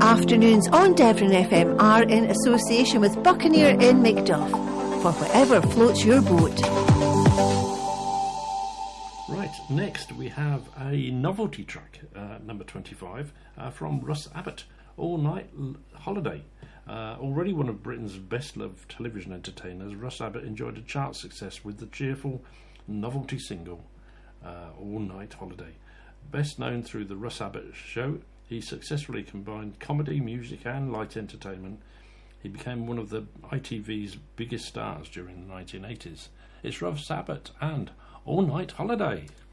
afternoons on Devon FM are in association with Buccaneer in Macduff for whatever floats your boat. Right, next we have a novelty track, number 25, from Russ Abbott, All Night Holiday. Already one of Britain's best-loved television entertainers, Russ Abbott enjoyed a chart success with the cheerful novelty single, All Night Holiday. Best known through the Russ Abbott Show, he successfully combined comedy, music and light entertainment. He became one of the ITV's biggest stars during the 1980s. It's Russ Abbott and All Night Holiday.